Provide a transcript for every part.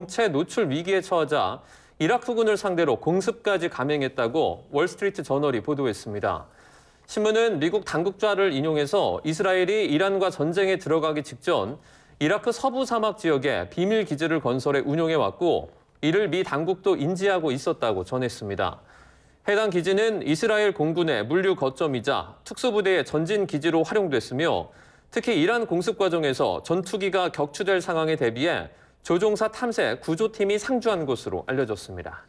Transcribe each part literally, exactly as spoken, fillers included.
채 노출 위기에 처하자 이라크군을 상대로 공습까지 감행했다고 월스트리트 저널이 보도했습니다. 신문은 미국 당국자를 인용해서 이스라엘이 이란과 전쟁에 들어가기 직전 이라크 서부 사막 지역에 비밀 기지를 건설해 운용해왔고 이를 미 당국도 인지하고 있었다고 전했습니다. 해당 기지는 이스라엘 공군의 물류 거점이자 특수부대의 전진 기지로 활용됐으며 특히 이란 공습 과정에서 전투기가 격추될 상황에 대비해 조종사 탐색 구조팀이 상주한 것으로 알려졌습니다.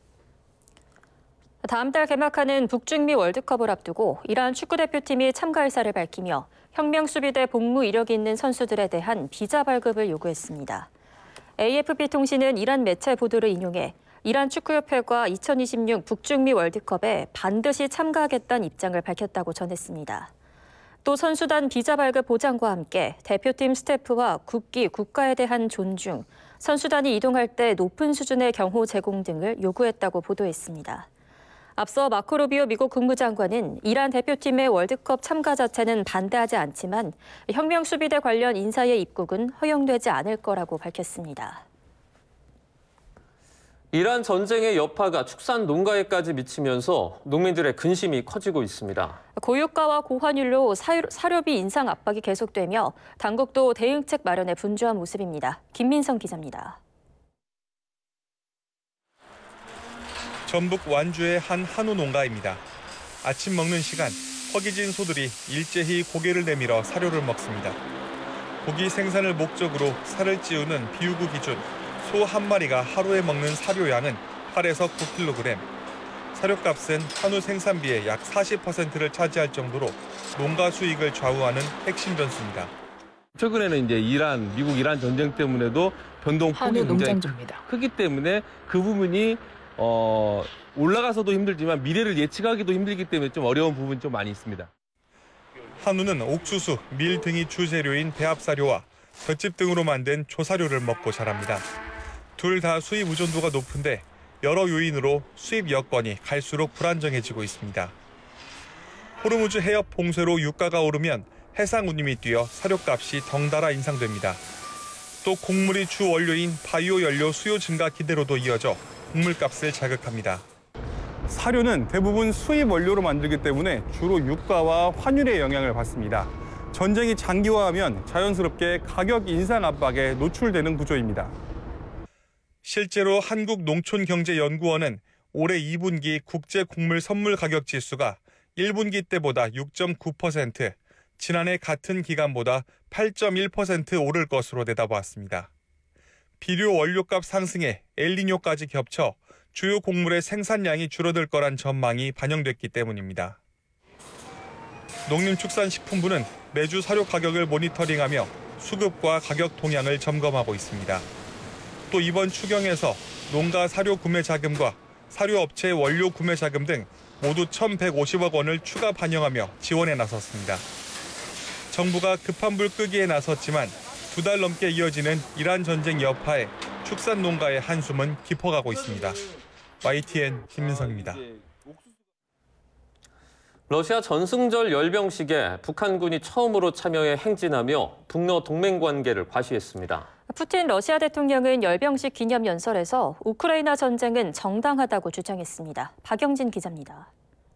다음 달 개막하는 북중미 월드컵을 앞두고 이란 축구대표팀이 참가 의사를 밝히며 혁명수비대 복무 이력이 있는 선수들에 대한 비자 발급을 요구했습니다. 에이에프피 통신은 이란 매체 보도를 인용해 이란 축구협회가 이천이십육 북중미 월드컵에 반드시 참가하겠다는 입장을 밝혔다고 전했습니다. 또 선수단 비자 발급 보장과 함께 대표팀 스태프와 국기, 국가에 대한 존중, 선수단이 이동할 때 높은 수준의 경호 제공 등을 요구했다고 보도했습니다. 앞서 마코 루비오 미국 국무장관은 이란 대표팀의 월드컵 참가 자체는 반대하지 않지만 혁명수비대 관련 인사의 입국은 허용되지 않을 거라고 밝혔습니다. 이란 전쟁의 여파가 축산 농가에까지 미치면서 농민들의 근심이 커지고 있습니다. 고유가와 고환율로 사료비 인상 압박이 계속되며 당국도 대응책 마련에 분주한 모습입니다. 김민성 기자입니다. 전북 완주의 한 한우 농가입니다. 아침 먹는 시간, 허기진 소들이 일제히 고개를 내밀어 사료를 먹습니다. 고기 생산을 목적으로 살을 찌우는 비유구 기준, 소 한 마리가 하루에 먹는 사료량은 팔에서 구 킬로그램. 사료값은 한우 생산비의 약 사십 퍼센트를 차지할 정도로 농가 수익을 좌우하는 핵심 변수입니다. 최근에는 이제 이란, 미국 이란 전쟁 때문에도 변동폭이 굉장히 크기 때문에 그 부분이 어, 올라가서도 힘들지만 미래를 예측하기도 힘들기 때문에 좀 어려운 부분이 좀 많이 있습니다. 한우는 옥수수, 밀 등이 주재료인 배합사료와 볏짚 등으로 만든 조사료를 먹고 자랍니다. 둘 다 수입 의존도가 높은데 여러 요인으로 수입 여건이 갈수록 불안정해지고 있습니다. 호르무즈 해협 봉쇄로 유가가 오르면 해상 운임이 뛰어 사료값이 덩달아 인상됩니다. 또 곡물이 주 원료인 바이오 연료 수요 증가 기대로도 이어져 곡물값을 자극합니다. 사료는 대부분 수입 원료로 만들기 때문에 주로 유가와 환율의 영향을 받습니다. 전쟁이 장기화하면 자연스럽게 가격 인상 압박에 노출되는 구조입니다. 실제로 한국농촌경제연구원은 올해 이 분기 국제 곡물 선물 가격 지수가 일 분기 때보다 육 점 구 퍼센트, 지난해 같은 기간보다 팔 점 일 퍼센트 오를 것으로 내다보았습니다. 비료 원료값 상승에 엘니뇨까지 겹쳐 주요 곡물의 생산량이 줄어들 거란 전망이 반영됐기 때문입니다. 농림축산식품부는 매주 사료 가격을 모니터링하며 수급과 가격 동향을 점검하고 있습니다. 또 이번 추경에서 농가 사료 구매 자금과 사료업체 원료 구매 자금 등 모두 천백오십억 원을 추가 반영하며 지원에 나섰습니다. 정부가 급한 불 끄기에 나섰지만 두 달 넘게 이어지는 이란 전쟁 여파에 축산 농가의 한숨은 깊어가고 있습니다. 와이티엔 김민성입니다. 러시아 전승절 열병식에 북한군이 처음으로 참여해 행진하며 북러 동맹 관계를 과시했습니다. 푸틴 러시아 대통령은 열병식 기념 연설에서 우크라이나 전쟁은 정당하다고 주장했습니다. 박영진 기자입니다.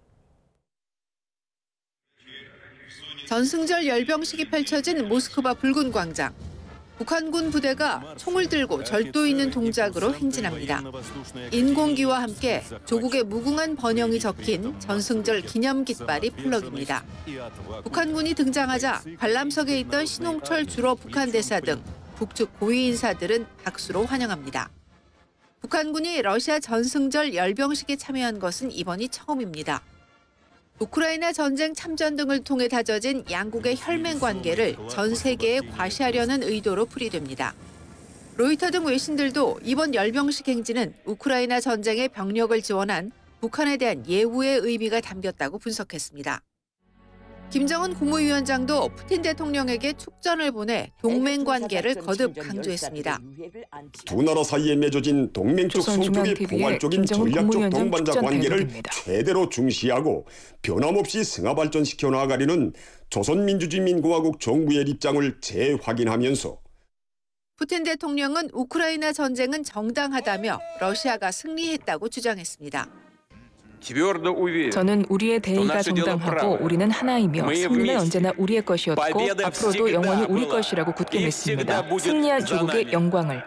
전승절 열병식이 펼쳐진 모스크바 붉은 광장. 북한군 부대가 총을 들고 절도 있는 동작으로 행진합니다. 인공기와 함께 조국의 무궁한 번영이 적힌 전승절 기념 깃발이 플럭입니다. 북한군이 등장하자 관람석에 있던 신홍철 주로 북한 대사 등 북측 고위 인사들은 박수로 환영합니다. 북한군이 러시아 전승절 열병식에 참여한 것은 이번이 처음입니다. 우크라이나 전쟁 참전 등을 통해 다져진 양국의 혈맹 관계를 전 세계에 과시하려는 의도로 풀이됩니다. 로이터 등 외신들도 이번 열병식 행진은 우크라이나 전쟁에 병력을 지원한 북한에 대한 예우의 의미가 담겼다고 분석했습니다. 김정은 국무위원장도 푸틴 대통령에게 축전을 보내 동맹 관계를 거듭 강조했습니다. 두 나라 사이에 맺어진 동맹적 성격이 포괄적인 전략적 동반자 관계를 최대로 중시하고 변함없이 승화 발전시켜 나가려는 조선민주주의민공화국 정부의 입장을 재확인하면서 푸틴 대통령은 우크라이나 전쟁은 정당하다며 러시아가 승리했다고 주장했습니다. 저는 우리의 대의가 정당하고 우리는 하나이며 승리는 언제나 우리의 것이었고 앞으로도 영원히 우리 것이라고 굳게 믿습니다. 승리한 조국의 영광을.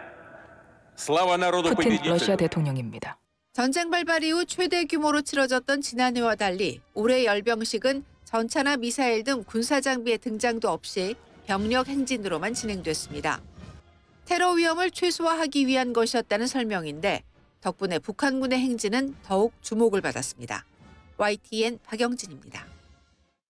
푸틴 러시아 대통령입니다. 전쟁 발발 이후 최대 규모로 치러졌던 지난해와 달리 올해 열병식은 전차나 미사일 등 군사 장비의 등장도 없이 병력 행진으로만 진행됐습니다. 테러 위험을 최소화하기 위한 것이었다는 설명인데 덕분에 북한군의 행진은 더욱 주목을 받았습니다. 와이티엔 박영진입니다.